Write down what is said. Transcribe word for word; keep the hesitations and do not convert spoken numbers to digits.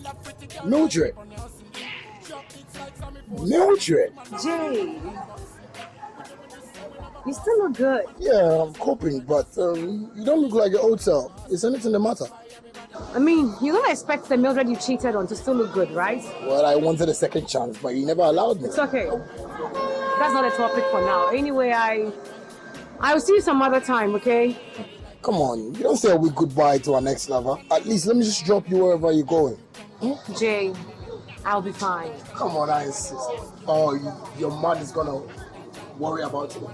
Mildred. Mildred. Jay, you still look good. Yeah, I'm coping, but um, you don't look like your old self. Is anything the matter? I mean, you don't expect the Mildred you cheated on to still look good, right? Well, I wanted a second chance, but you never allowed me. It's okay. That's not a topic for now. Anyway, I... I'll see you some other time, okay? Come on, you don't say a week goodbye to our next lover. At least let me just drop you wherever you're going. Hmm? Jay, I'll be fine. Come on, I insist. Oh, you, your man is gonna worry about you.